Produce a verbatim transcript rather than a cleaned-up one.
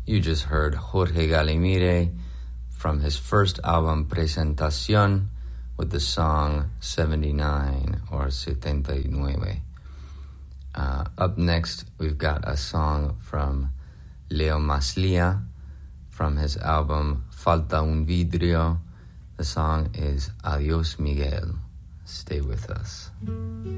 You just heard Jorge Galimire from his first album, Presentación, with the song seventy-nine or setenta y nueve. Uh, up next, we've got a song from Leo Maslia from his album Falta un Vidrio. The song is Adiós Miguel. Stay with us.